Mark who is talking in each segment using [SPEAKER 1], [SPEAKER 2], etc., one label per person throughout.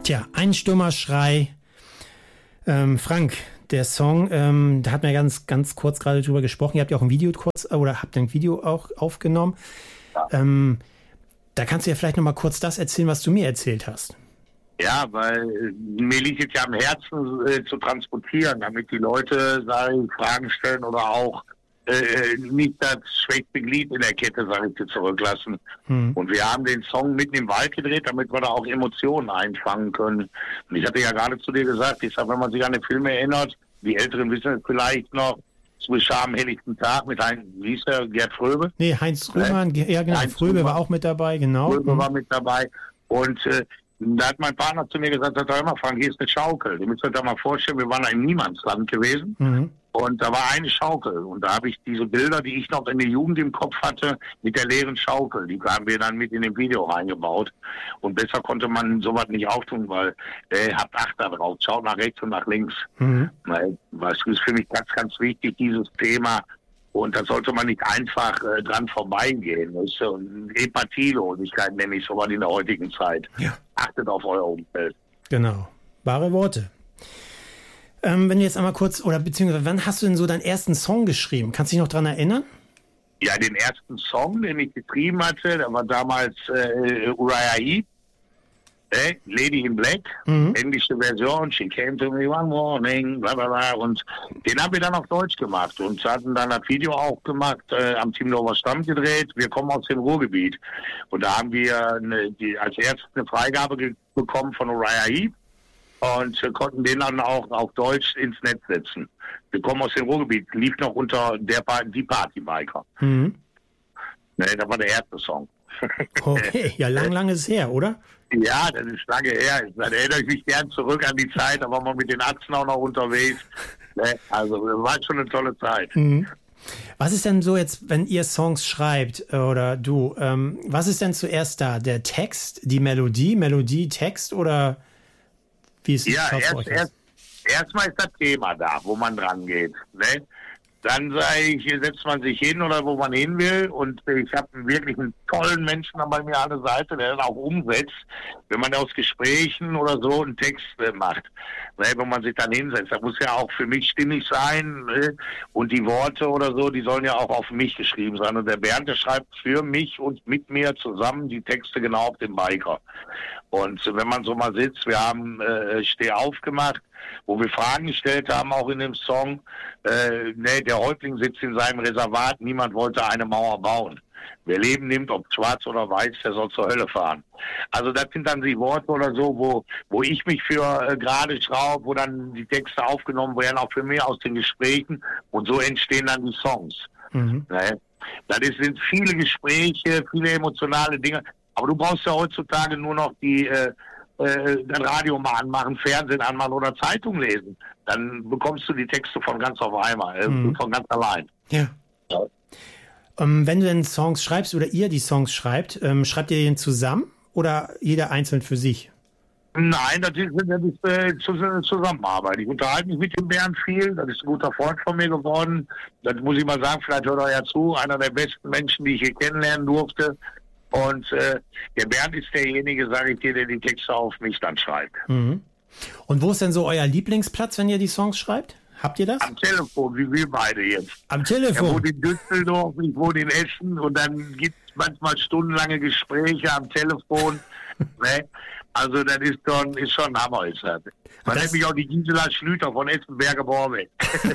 [SPEAKER 1] Tja, ein stummer Schrei. Frank, der Song, da hat man ganz kurz gerade drüber gesprochen. Ihr habt ja auch ein Video habt ein Video auch aufgenommen.
[SPEAKER 2] Ja.
[SPEAKER 1] Da kannst du ja vielleicht noch mal kurz das erzählen, was du mir erzählt hast.
[SPEAKER 2] Ja, weil mir liegt es ja am Herzen zu transportieren, damit die Leute Fragen stellen oder auch nicht das schwächste Glied in der Kette, zurücklassen. Und wir haben den Song mitten im Wald gedreht, damit wir da auch Emotionen einfangen können. Und ich hatte ja gerade zu dir gesagt, wenn man sich an den Film erinnert, die Älteren wissen es vielleicht noch, es geschah am helllichten Tag mit Gerd Fröbe?
[SPEAKER 1] Nee, Heinz Rühmann, ja genau, Fröbe war auch mit dabei, genau.
[SPEAKER 2] Fröbe war mit dabei und da hat mein Partner zu mir gesagt, Frank, hier ist eine Schaukel. Du musst dir da mal vorstellen, wir waren im Niemandsland gewesen. Und da war eine Schaukel. Und da habe ich diese Bilder, die ich noch in der Jugend im Kopf hatte, mit der leeren Schaukel, die haben wir dann mit in dem Video reingebaut. Und besser konnte man sowas nicht auftun, weil habt Acht da drauf, schaut nach rechts und nach links. Weil, das ist für mich ganz, ganz wichtig, dieses Thema. Und da sollte man nicht einfach dran vorbeigehen. Das ist so eine Empathielosigkeit, nenne ich sowas in der heutigen Zeit. Ja. Achtet auf euer Umfeld.
[SPEAKER 1] Genau. Wahre Worte. Wenn du jetzt einmal kurz, oder beziehungsweise wann hast du denn so deinen ersten Song geschrieben? Kannst du dich noch dran erinnern?
[SPEAKER 2] Ja, den ersten Song, den ich geschrieben hatte, da war damals Uriah Heep, Lady in Black, englische Version, She Came to Me One Morning, bla bla bla. Und den haben wir dann auf Deutsch gemacht und hatten dann das Video auch gemacht, am Teamlover Stamm gedreht. Wir kommen aus dem Ruhrgebiet. Und da haben wir als erstes eine Freigabe bekommen von Uriah Heep. Und konnten den dann auch auf Deutsch ins Netz setzen. Wir kommen aus dem Ruhrgebiet, lief noch unter die Partybiker. Ne, das war der erste Song.
[SPEAKER 1] Okay, ja, lang ist her, oder?
[SPEAKER 2] Ja, das ist lange her. Da erinnere ich mich gern zurück an die Zeit, da war man mit den Achsen auch noch unterwegs. Ne, also, das war schon eine tolle Zeit.
[SPEAKER 1] Was ist denn so jetzt, wenn ihr Songs schreibt, oder du, was ist denn zuerst da? Der Text, die Melodie, Text oder... Wie ist
[SPEAKER 2] ja, erstmal ist das Thema da, wo man dran geht. Ne? Dann setzt man sich hin oder wo man hin will und ich habe wirklich einen tollen Menschen bei mir an der Seite, der das auch umsetzt, wenn man aus Gesprächen oder so einen Text macht. Ne? Wenn man sich dann hinsetzt, das muss ja auch für mich stimmig sein, ne? Und die Worte oder so, die sollen ja auch auf mich geschrieben sein. Und der Bernd, der schreibt für mich und mit mir zusammen die Texte genau auf dem Biker. Und wenn man so mal sitzt, wir haben Steh auf gemacht, wo wir Fragen gestellt haben, auch in dem Song. Der Häuptling sitzt in seinem Reservat, niemand wollte eine Mauer bauen. Wer Leben nimmt, ob schwarz oder weiß, der soll zur Hölle fahren. Also das sind dann die Worte oder so, wo ich mich für gerade schraube, wo dann die Texte aufgenommen werden, auch für mich aus den Gesprächen. Und so entstehen dann die Songs. Ne? Sind viele Gespräche, viele emotionale Dinge. Aber du brauchst ja heutzutage nur noch das Radio mal anmachen, Fernsehen anmachen oder Zeitung lesen. Dann bekommst du die Texte von ganz auf einmal, von ganz allein.
[SPEAKER 1] Ja. Wenn du denn Songs schreibst oder ihr die Songs schreibt, schreibt ihr den zusammen oder jeder einzeln für sich?
[SPEAKER 2] Nein, das ist Zusammenarbeit. Ich unterhalte mich mit dem Bernd viel. Das ist ein guter Freund von mir geworden. Das muss ich mal sagen, vielleicht hört er ja zu. Einer der besten Menschen, die ich hier kennenlernen durfte. Und der Bernd ist derjenige, sage ich dir, der die Texte auf mich dann schreibt.
[SPEAKER 1] Und wo ist denn so euer Lieblingsplatz, wenn ihr die Songs schreibt? Habt ihr das?
[SPEAKER 2] Am Telefon, wie wir beide jetzt.
[SPEAKER 1] Am Telefon?
[SPEAKER 2] Er wohnt in Düsseldorf, ich wohne in Essen und dann gibt es manchmal stundenlange Gespräche am Telefon. Ne? Also das ist schon Hammer. Man nennt mich auch die Gisela Schlüter von Essenberger-Borbeck.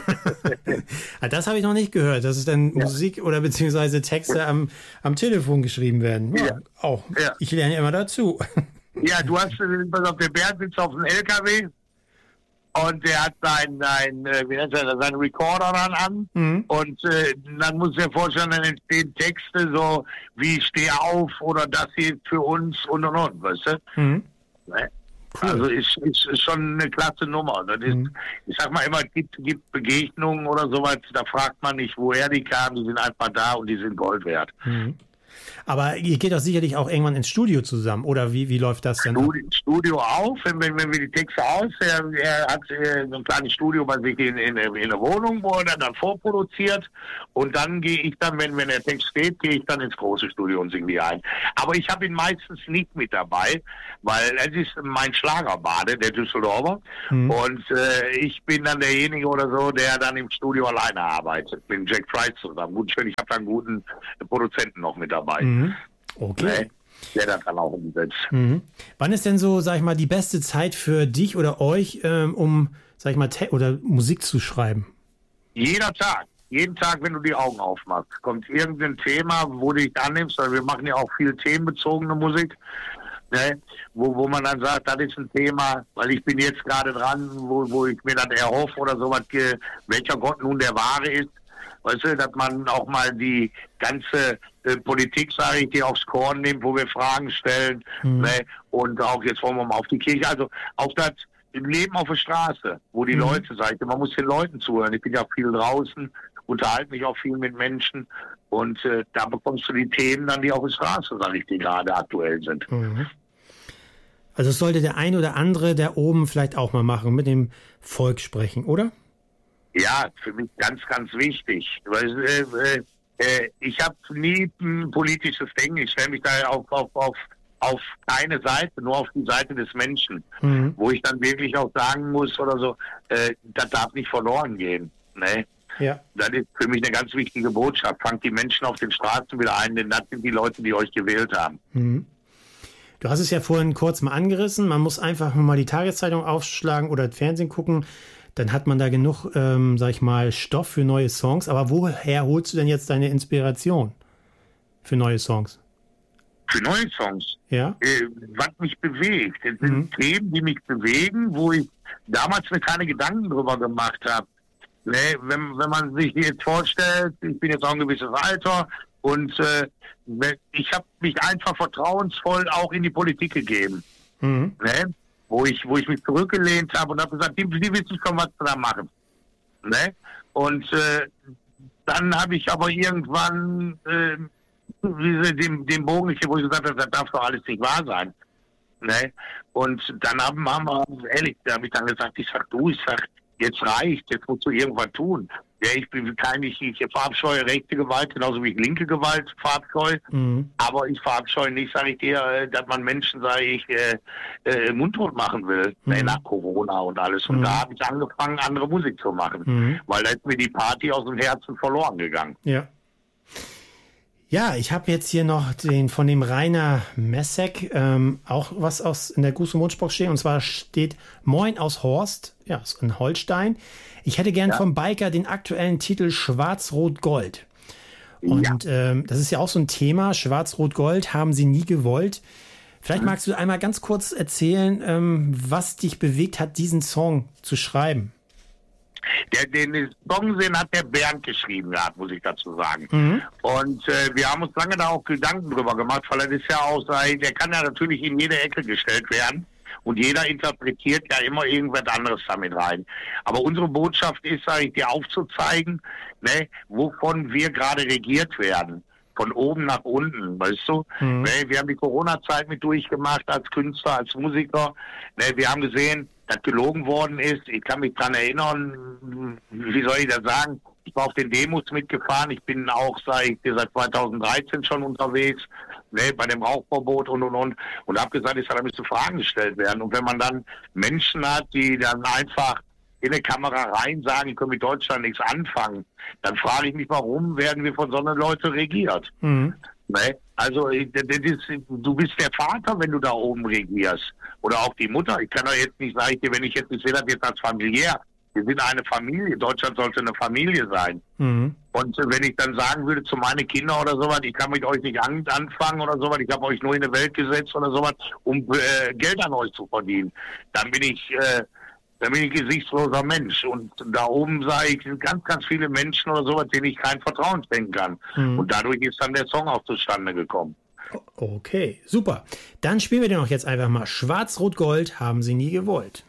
[SPEAKER 1] Das habe ich noch nicht gehört, dass es dann Musik oder beziehungsweise Texte am Telefon geschrieben werden. Ja, auch. Ja. Ich lerne immer dazu.
[SPEAKER 2] Ja, du hast, der Bernd sitzt auf dem LKW und der hat seinen Recorder dann an und dann muss ich mir vorstellen, dann entstehen Texte so wie Steh auf oder das hier für uns und, weißt du? Ne? Cool. Also ist schon eine klasse Nummer. Das ist, ich sag mal immer, es gibt Begegnungen oder sowas, da fragt man nicht, woher die kamen, die sind einfach da und die sind Gold wert.
[SPEAKER 1] Aber ihr geht doch sicherlich auch irgendwann ins Studio zusammen, oder wie läuft das denn?
[SPEAKER 2] Studio auf, wenn wir die Texte er hat so ein kleines Studio bei sich in der Wohnung, wo er dann vorproduziert, und dann gehe ich dann, wenn der Text steht, gehe ich dann ins große Studio und singe die ein. Aber ich habe ihn meistens nicht mit dabei, weil es ist mein Schlagerbade, der Düsseldorfer, und ich bin dann derjenige oder so, der dann im Studio alleine arbeitet, mit Jack Price zusammen. Gut, schön, ich habe da einen guten Produzenten noch mit dabei.
[SPEAKER 1] Okay.
[SPEAKER 2] Der das dann auch umsetzt.
[SPEAKER 1] Wann ist denn so, sag ich mal, die beste Zeit für dich oder euch, um, sag ich mal, oder Musik zu schreiben?
[SPEAKER 2] Jeder Tag. Jeden Tag, wenn du die Augen aufmachst, kommt irgendein Thema, wo du dich annimmst, weil wir machen ja auch viel themenbezogene Musik, ne? Wo man dann sagt, das ist ein Thema, weil ich bin jetzt gerade dran, wo ich mir dann erhoffe oder sowas, welcher Gott nun der wahre ist. Weißt du, dass man auch mal die ganze Politik, sage ich dir, aufs Korn nimmt, wo wir Fragen stellen, ne? Und auch jetzt wollen wir mal auf die Kirche, also auch das Leben auf der Straße, wo die Leute, sag ich, man muss den Leuten zuhören. Ich bin ja auch viel draußen, unterhalte mich auch viel mit Menschen, und da bekommst du die Themen dann, die auf der Straße, sage ich dir, gerade aktuell sind.
[SPEAKER 1] Also es sollte der ein oder andere da oben vielleicht auch mal machen, mit dem Volk sprechen, oder?
[SPEAKER 2] Ja, für mich ganz, ganz wichtig. Weil, ich habe nie ein politisches Denken. Ich stelle mich da auf keine Seite, nur auf die Seite des Menschen. Wo ich dann wirklich auch sagen muss oder so, das darf nicht verloren gehen. Ne?
[SPEAKER 1] Ja.
[SPEAKER 2] Das ist für mich eine ganz wichtige Botschaft. Fangt die Menschen auf den Straßen wieder ein, denn das sind die Leute, die euch gewählt haben.
[SPEAKER 1] Du hast es ja vorhin kurz mal angerissen. Man muss einfach nur mal die Tageszeitung aufschlagen oder Fernsehen gucken. Dann hat man da genug, sag ich mal, Stoff für neue Songs. Aber woher holst du denn jetzt deine Inspiration für neue Songs?
[SPEAKER 2] Für neue Songs?
[SPEAKER 1] Ja.
[SPEAKER 2] Was mich bewegt. Das sind Themen, die mich bewegen, wo ich damals mir keine Gedanken drüber gemacht habe. Ne? Wenn man sich jetzt vorstellt, ich bin jetzt auch ein gewisses Alter, und ich habe mich einfach vertrauensvoll auch in die Politik gegeben. Ne? Wo ich mich zurückgelehnt habe und habe gesagt, die wissen schon, was wir da machen. Ne? Und dann habe ich aber irgendwann den Bogen, wo ich gesagt habe, das darf doch alles nicht wahr sein. Ne? Und dann haben wir, ehrlich, da habe ich dann gesagt, ich sag, jetzt reicht, jetzt musst du irgendwas tun. Ja, ich verabscheue rechte Gewalt, genauso wie ich linke Gewalt verabscheue. Aber ich verabscheue nicht, sage ich dir, dass man Menschen, sage ich, mundtot machen will, nach Corona und alles. Und da habe ich angefangen, andere Musik zu machen. Weil da ist mir die Party aus dem Herzen verloren gegangen.
[SPEAKER 1] Ja. Ja, ich habe jetzt hier noch von dem Rainer Messek auch was in der Gruß- und Wunschbox stehen. Und zwar steht Moin aus Horst, ja, ist in Holstein. Ich hätte gern vom Biker den aktuellen Titel Schwarz-Rot-Gold. Und das ist ja auch so ein Thema. Schwarz-Rot-Gold haben sie nie gewollt. Vielleicht magst du einmal ganz kurz erzählen, was dich bewegt hat, diesen Song zu schreiben.
[SPEAKER 2] Den Songsinn hat der Bernd geschrieben gehabt, muss ich dazu sagen. Und wir haben uns lange da auch Gedanken drüber gemacht, weil er ist ja auch, der kann ja natürlich in jede Ecke gestellt werden. Und jeder interpretiert ja immer irgendwas anderes damit rein. Aber unsere Botschaft ist, sage ich dir, aufzuzeigen, ne, wovon wir gerade regiert werden. Von oben nach unten, weißt du? Ne, wir haben die Corona-Zeit mit durchgemacht als Künstler, als Musiker. Ne, wir haben gesehen, dass gelogen worden ist. Ich kann mich dran erinnern, wie soll ich das sagen? Ich war auf den Demos mitgefahren. Ich bin auch seit 2013 schon unterwegs, ne, bei dem Rauchverbot und habe gesagt, da müssen Fragen gestellt werden. Und wenn man dann Menschen hat, die dann einfach in eine Kamera rein sagen, ich kann mit Deutschland nichts anfangen, dann frage ich mich, warum werden wir von so einer Leute regiert? Ne? Also du bist der Vater, wenn du da oben regierst. Oder auch die Mutter. Ich kann doch jetzt nicht sagen, wenn ich jetzt nicht sehe, das jetzt als familiär. Wir sind eine Familie. Deutschland sollte eine Familie sein. Und wenn ich dann sagen würde zu meinen Kindern oder sowas, ich kann mit euch nicht anfangen oder sowas, ich habe euch nur in die Welt gesetzt oder sowas, um Geld an euch zu verdienen, dann bin ich ein gesichtsloser Mensch. Und da oben sage ich, sind ganz, ganz viele Menschen oder sowas, denen ich kein Vertrauen schenken kann. Und dadurch ist dann der Song auch zustande gekommen.
[SPEAKER 1] Okay, super. Dann spielen wir den auch jetzt einfach mal. Schwarz-Rot-Gold haben sie nie gewollt.